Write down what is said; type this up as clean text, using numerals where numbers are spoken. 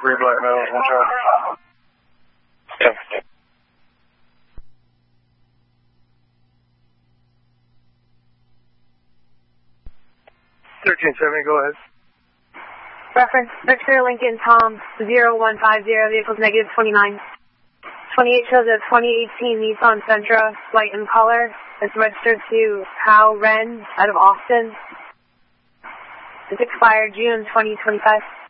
3 black males, 1 child. Yeah. 1370, go ahead. Reference Victor Lincoln Tom 0150, vehicles negative 29. 28 shows a 2018 Nissan Sentra, light in color. It's registered to Hal Wren out of Austin. It's expired June 2025.